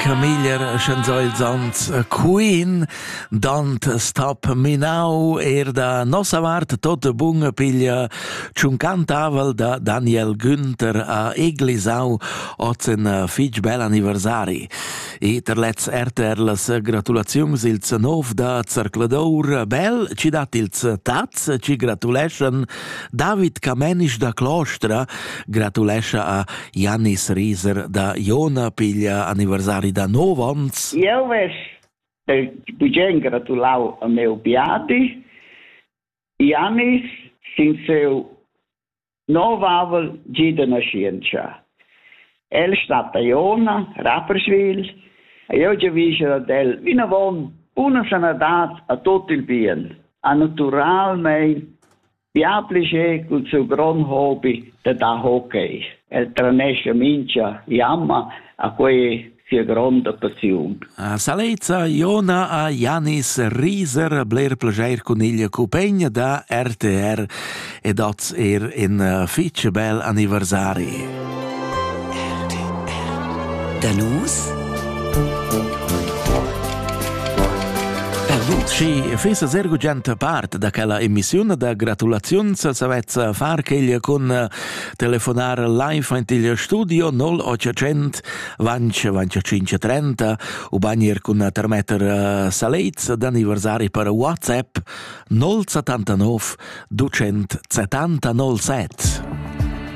Camiller schanzoils ans Queen Don't Stop Me Now da nossa vart tot bunga piglia ciuncantavel da Daniel Günther a Eglisau ozen fitg bel anniversari e ter let's las gratulazions ils nov da Cercladour bel ci dat ils tats ci gratulation David Kamenisch da Klostra gratulescha a Janis Rieser da Iona piglia anniversari da novans. Io vuoi gratulau a meu beati Janis sin seu novavel gida nascenza. El stat a Iona, Rapperswil, e io già visce del vinavon una sanadat a tutto il bien, a naturalmente piaplice col suo gran hobby da hockey. El tranesce mincia jamma a quei sia grande passione. A Salezza, Iona a Janis Rieser, bler plager coniglia cupegna da RTR e dots in fitch bel anniversari. RTR. Da nus? Ci fessa sergugenta part da quella emissione da gratulazions savezza far che con telefonare live in il studio 0800 25 30 o bagnier con termeter Salez d'anniversari per WhatsApp 079 270 07.